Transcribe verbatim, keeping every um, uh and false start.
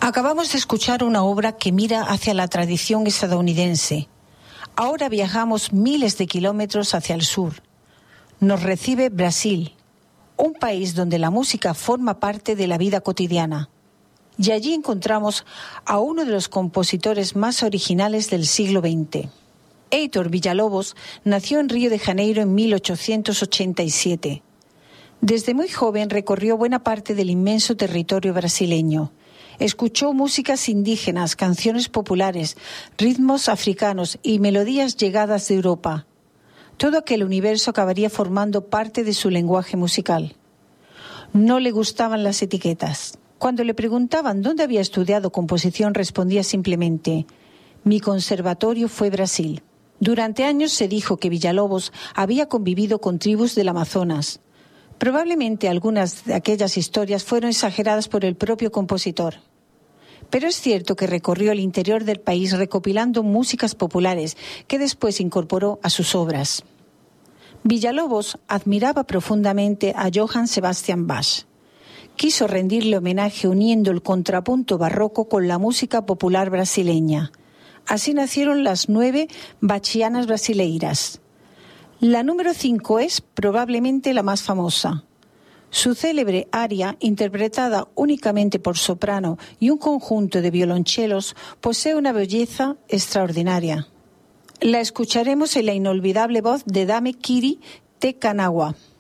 Acabamos de escuchar una obra que mira hacia la tradición estadounidense. Ahora viajamos miles de kilómetros hacia el sur. Nos recibe Brasil, un país donde la música forma parte de la vida cotidiana. Y allí encontramos a uno de los compositores más originales del siglo veinte. Heitor Villa-Lobos nació en Río de Janeiro en mil ochocientos ochenta y siete. Desde muy joven recorrió buena parte del inmenso territorio brasileño. Escuchó músicas indígenas, canciones populares, ritmos africanos y melodías llegadas de Europa. Todo aquel universo acabaría formando parte de su lenguaje musical. No le gustaban las etiquetas. Cuando le preguntaban dónde había estudiado composición, respondía simplemente: mi conservatorio fue Brasil. Durante años se dijo que Villa-Lobos había convivido con tribus del Amazonas. Probablemente algunas de aquellas historias fueron exageradas por el propio compositor. Pero es cierto que recorrió el interior del país recopilando músicas populares que después incorporó a sus obras. Villa-Lobos admiraba profundamente a Johann Sebastian Bach. Quiso rendirle homenaje uniendo el contrapunto barroco con la música popular brasileña. Así nacieron las nueve bachianas brasileiras. La número cinco es probablemente la más famosa. Su célebre aria, interpretada únicamente por soprano y un conjunto de violonchelos, posee una belleza extraordinaria. La escucharemos en la inolvidable voz de Dame Kiri Te Kanawa.